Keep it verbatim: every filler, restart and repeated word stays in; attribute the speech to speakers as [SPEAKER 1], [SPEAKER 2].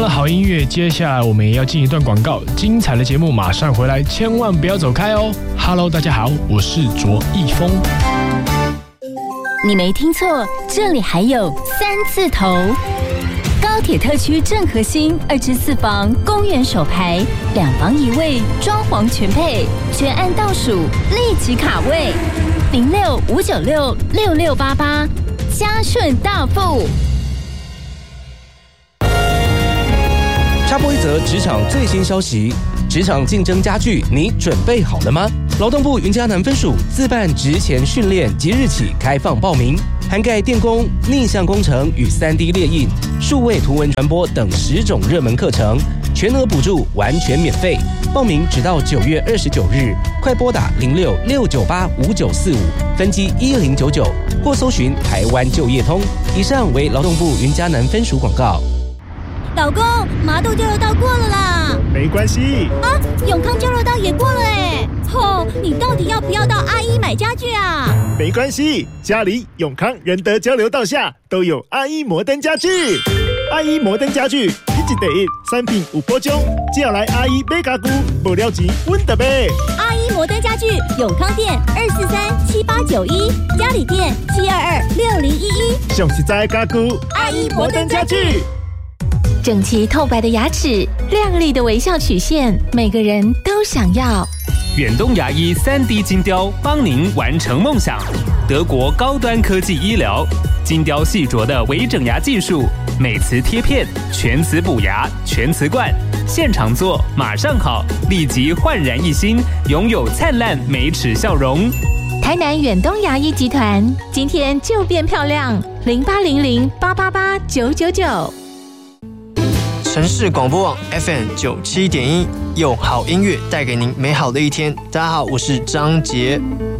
[SPEAKER 1] 了好音乐，接下来我们也要进一段广告，精彩的节目马上回来，千万不要走开哦。Hello， 大家好，我是卓一峰。
[SPEAKER 2] 你没听错，这里还有三字头。高铁特区正核心二至四房，公园首排，两房一卫，装潢全配，全案倒数，立即卡位，零六五九六六六八八，嘉顺大富。
[SPEAKER 3] 插播一则职场最新消息：职场竞争加剧，你准备好了吗？劳动部云嘉南分署自办职前训练，即日起开放报名，涵盖电工、逆向工程与 三 D 列印、数位图文传播等十种热门课程，全额补助，完全免费。报名直到九月二十九日，快拨打零六六九八五九四五，分机一零九九，或搜寻台湾就业通。以上为劳动部云嘉南分署广告。
[SPEAKER 4] 老公，麻豆交流道过了啦。
[SPEAKER 5] 没关系
[SPEAKER 4] 啊，永康交流道也过了哎。吼，你到底要不要到阿一买家具啊？
[SPEAKER 5] 没关系，家里永康仁德交流道下都有阿一摩登家具。阿一摩登家具，一季第一，产品有保障，只要来阿一买家具，无了钱阮就买。
[SPEAKER 4] 阿一摩登家具，永康店二四三七八九一，嘉里店七二二六零一一。
[SPEAKER 5] 上实在的家具，
[SPEAKER 4] 阿一摩登家具。
[SPEAKER 2] 整齐透白的牙齿，亮丽的微笑曲线，每个人都想要。
[SPEAKER 6] 远东牙医 三 D 金雕帮您完成梦想。德国高端科技医疗，金雕细琢的微整牙技术，美瓷贴片，全瓷补牙，全瓷冠，现场做马上好，立即焕然一新，拥有灿烂美齿笑容。
[SPEAKER 2] 台南远东牙医集团，今天就变漂亮，零八零零八八八九九九。
[SPEAKER 7] 城市广播网 F M 九七点一，用好音乐带给您美好的一天。大家好，我是张杰。